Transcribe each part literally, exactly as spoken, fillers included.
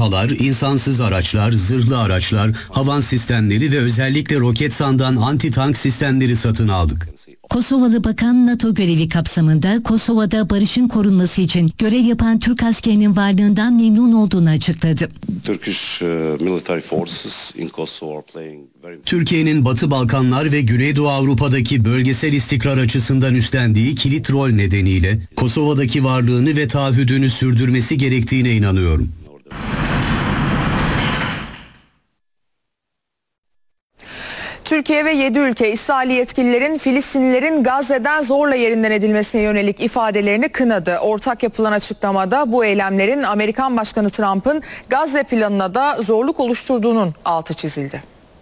SİHA'lar, insansız araçlar, zırhlı araçlar, havan sistemleri ve özellikle Roketsan'dan anti-tank sistemleri satın aldık. Kosovalı Bakan NATO görevi kapsamında Kosova'da barışın korunması için görev yapan Türk askerinin varlığından memnun olduğunu açıkladı. Türkiye'nin Batı Balkanlar ve Güneydoğu Avrupa'daki bölgesel istikrar açısından üstlendiği kilit rol nedeniyle Kosova'daki varlığını ve taahhüdünü sürdürmesi gerektiğine inanıyorum. Türkiye ve yedi ülke İsrail yetkililerin Filistinlilerin Gazze'den zorla yerinden edilmesine yönelik ifadelerini kınadı. Ortak yapılan açıklamada bu eylemlerin Amerikan Başkanı Trump'ın Gazze planına da zorluk oluşturduğunun altı çizildi.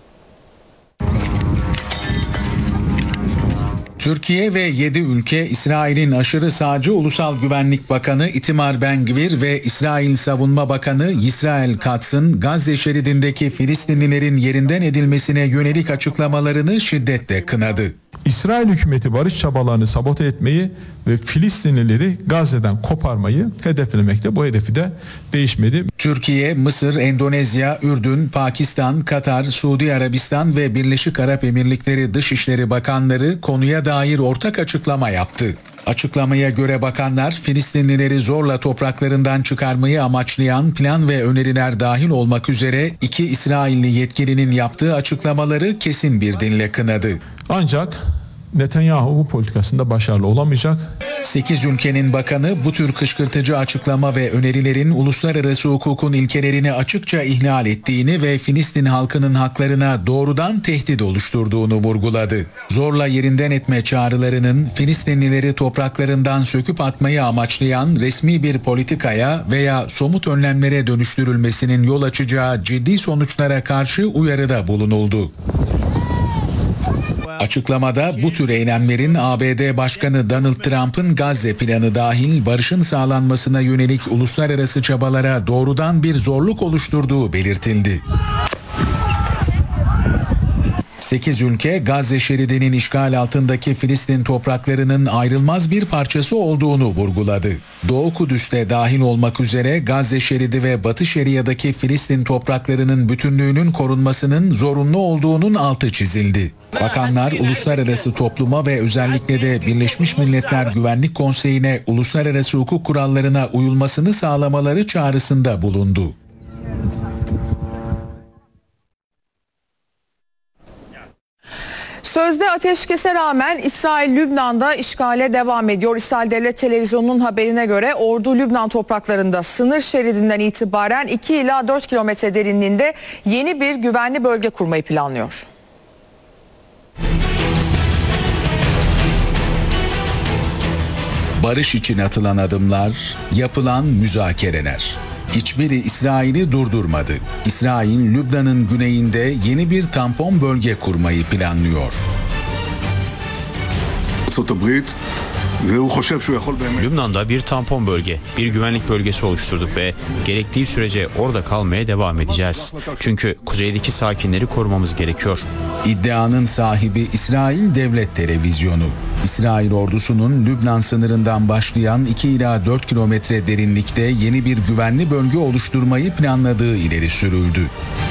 Türkiye ve yedi ülke İsrail'in aşırı sağcı Ulusal Güvenlik Bakanı Itamar Ben-Gvir ve İsrail Savunma Bakanı Yisrael Katz'ın Gazze şeridindeki Filistinlilerin yerinden edilmesine yönelik açıklamalarını şiddetle kınadı. İsrail hükümeti barış çabalarını sabote etmeyi ve Filistinlileri Gazze'den koparmayı hedeflemekte. Bu hedefi de değişmedi. Türkiye, Mısır, Endonezya, Ürdün, Pakistan, Katar, Suudi Arabistan ve Birleşik Arap Emirlikleri Dışişleri Bakanları konuya dair ortak açıklama yaptı. Açıklamaya göre bakanlar Filistinlileri zorla topraklarından çıkarmayı amaçlayan plan ve öneriler dahil olmak üzere iki İsrailli yetkilinin yaptığı açıklamaları kesin bir dille kınadı. Ancak Netanyahu bu politikasında başarılı olamayacak. sekiz ülkenin bakanı bu tür kışkırtıcı açıklama ve önerilerin uluslararası hukukun ilkelerini açıkça ihlal ettiğini ve Filistin halkının haklarına doğrudan tehdit oluşturduğunu vurguladı. Zorla yerinden etme çağrılarının Filistinlileri topraklarından söküp atmayı amaçlayan resmi bir politikaya veya somut önlemlere dönüştürülmesinin yol açacağı ciddi sonuçlara karşı uyarıda bulunuldu. Açıklamada bu tür eylemlerin A B D Başkanı Donald Trump'ın Gazze planı dahil barışın sağlanmasına yönelik uluslararası çabalara doğrudan bir zorluk oluşturduğu belirtildi. sekiz ülke Gazze şeridinin işgal altındaki Filistin topraklarının ayrılmaz bir parçası olduğunu vurguladı. Doğu Kudüs'te dahil olmak üzere Gazze şeridi ve Batı Şeria'daki Filistin topraklarının bütünlüğünün korunmasının zorunlu olduğunun altı çizildi. Bakanlar uluslararası topluma ve özellikle de Birleşmiş Milletler Güvenlik Konseyi'ne uluslararası hukuk kurallarına uyulmasını sağlamaları çağrısında bulundu. Sözde ateşkese rağmen İsrail Lübnan'da işgale devam ediyor. İsrail Devlet Televizyonu'nun haberine göre ordu Lübnan topraklarında sınır şeridinden itibaren iki ila dört kilometre derinliğinde yeni bir güvenli bölge kurmayı planlıyor. Barış için atılan adımlar, yapılan müzakereler. Hiçbiri İsrail'i durdurmadı. İsrail, Lübnan'ın güneyinde yeni bir tampon bölge kurmayı planlıyor. Lübnan'da bir tampon bölge, bir güvenlik bölgesi oluşturduk ve gerektiği sürece orada kalmaya devam edeceğiz. Çünkü kuzeydeki sakinleri korumamız gerekiyor. İddianın sahibi İsrail Devlet Televizyonu. İsrail ordusunun Lübnan sınırından başlayan iki ila dört kilometre derinlikte yeni bir güvenli bölge oluşturmayı planladığı ileri sürüldü.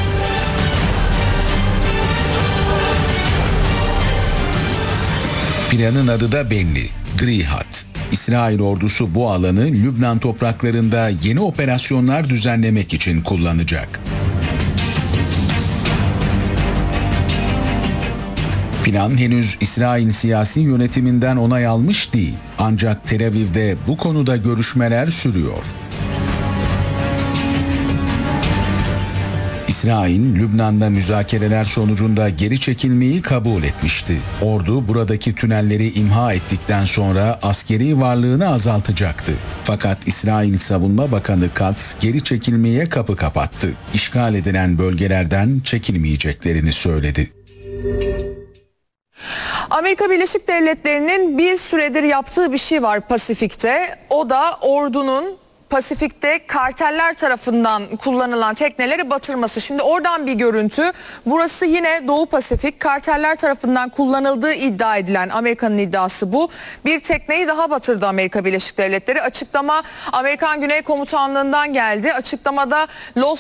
Planın adı da belli, Gri Hat. İsrail ordusu bu alanı Lübnan topraklarında yeni operasyonlar düzenlemek için kullanacak. Plan henüz İsrail siyasi yönetiminden onay almış değil. Ancak Tel Aviv'de bu konuda görüşmeler sürüyor. İsrail, Lübnan'da müzakereler sonucunda geri çekilmeyi kabul etmişti. Ordu buradaki tünelleri imha ettikten sonra askeri varlığını azaltacaktı. Fakat İsrail Savunma Bakanı Katz geri çekilmeye kapı kapattı. İşgal edilen bölgelerden çekilmeyeceklerini söyledi. Amerika Birleşik Devletleri'nin bir süredir yaptığı bir şey var Pasifik'te. O da ordunun Pasifik'te karteller tarafından kullanılan tekneleri batırması. Şimdi oradan bir görüntü. Burası yine Doğu Pasifik. Karteller tarafından kullanıldığı iddia edilen, Amerika'nın iddiası bu. Bir tekneyi daha batırdı Amerika Birleşik Devletleri. Açıklama Amerikan Güney Komutanlığı'ndan geldi. Açıklamada Los